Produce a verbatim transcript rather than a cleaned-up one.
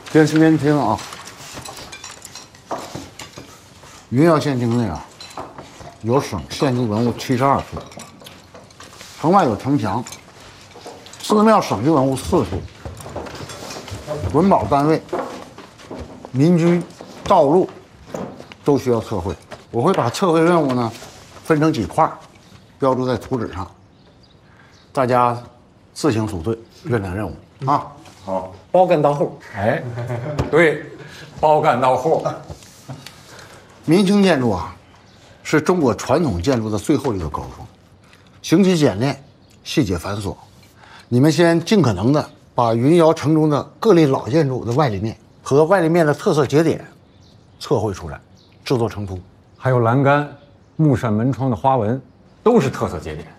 电视边听啊，云阳县境内啊，有省县级文物七十二处，城外有城墙，寺庙省级文物四处，文保单位、民居、道路都需要测绘。我会把测绘任务呢分成几块，标注在图纸上，大家自行组队认领任务啊。 好， 包干到户。 哎，对，包干到户。 明清建筑啊，是中国传统建筑的最后一个高峰，形体简练，细节繁琐。你们先尽可能的把云瑶城中的各类老建筑的外立面和外立面的特色节点测绘出来，制作成图。 还有栏杆、木扇门窗的花纹，都是特色节点。